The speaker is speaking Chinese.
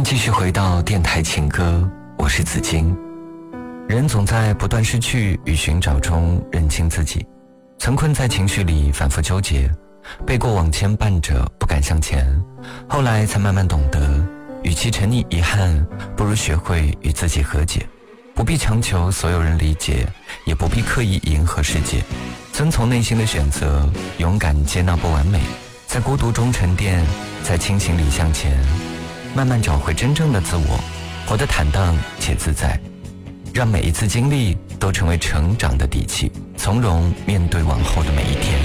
继续回到电台情歌，我是子金。人总在不断失去与寻找中认清自己，曾困在情绪里反复纠结，被过往牵绊着不敢向前，后来才慢慢懂得，与其沉溺遗憾，不如学会与自己和解。不必强求所有人理解，也不必刻意迎合世界，遵从内心的选择，勇敢接纳不完美，在孤独中沉淀，在清醒里向前，慢慢找回真正的自我，活得坦荡且自在，让每一次经历都成为成长的底气，从容面对往后的每一天。